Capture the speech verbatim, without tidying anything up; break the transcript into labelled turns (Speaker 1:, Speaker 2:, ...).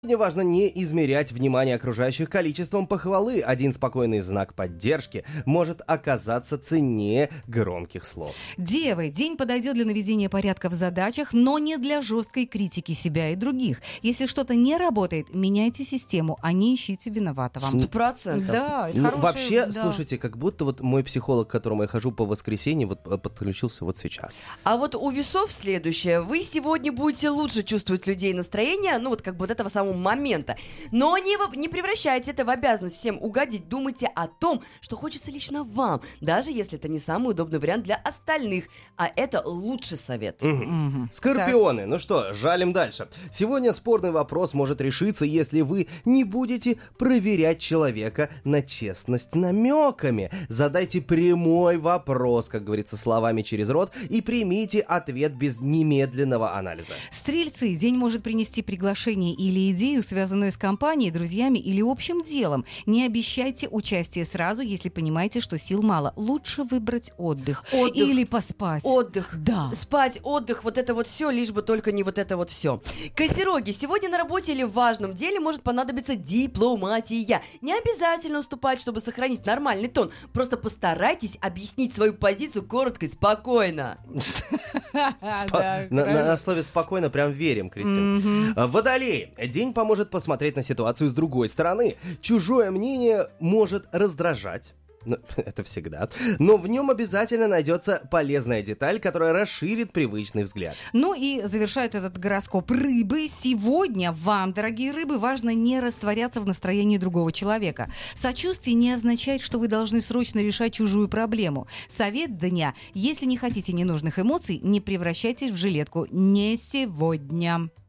Speaker 1: Сегодня важно не измерять внимание окружающих количеством похвалы. Один спокойный знак поддержки может оказаться ценнее громких слов.
Speaker 2: Девы, день подойдет для наведения порядка в задачах, но не для жесткой критики себя и других. Если что-то не работает, меняйте систему, а не ищите виноватого.
Speaker 3: Сто процентов.
Speaker 2: Да, это
Speaker 1: Ну,
Speaker 2: хороший-
Speaker 1: вообще,
Speaker 2: да.
Speaker 1: слушайте, как будто вот мой психолог, к которому я хожу по воскресеньям, вот э, подключился вот сейчас.
Speaker 3: А вот у весов следующее. Вы сегодня будете лучше чувствовать людей настроение, ну вот как бы вот этого самого момента. Но не, в- не превращайте это в обязанность всем угодить. Думайте о том, что хочется лично вам, даже если это не самый удобный вариант для остальных. А это лучший совет.
Speaker 2: Мгм.
Speaker 1: Скорпионы, ну что, жалим дальше. Сегодня спорный вопрос может решиться, если вы не будете проверять человека на честность намеками. Задайте прямой вопрос, как говорится, словами через рот, и примите ответ без немедленного анализа.
Speaker 2: Стрельцы, день может принести приглашение или идею, связанную с компанией, друзьями или общим делом. Не обещайте участие сразу, если понимаете, что сил мало. Лучше выбрать отдых.
Speaker 3: Отдых.
Speaker 2: Или поспать.
Speaker 3: Отдых.
Speaker 2: Да.
Speaker 3: Спать, отдых, вот это вот все, лишь бы только не вот это вот все. Козероги, сегодня на работе или в важном деле может понадобиться дипломатия. Не обязательно уступать, чтобы сохранить нормальный тон. Просто постарайтесь объяснить свою позицию коротко и спокойно.
Speaker 1: Спа- на, на- на слове «спокойно» прям верим, Кристина. А, Водолей. День поможет посмотреть на ситуацию с другой стороны. Чужое мнение может раздражать. Ну, это всегда. Но в нем обязательно найдется полезная деталь, которая расширит привычный взгляд.
Speaker 2: Ну и завершает этот гороскоп рыбы. Сегодня вам, дорогие рыбы, важно не растворяться в настроении другого человека. Сочувствие не означает, что вы должны срочно решать чужую проблему. Совет дня. Если не хотите ненужных эмоций, не превращайтесь в жилетку. Не сегодня.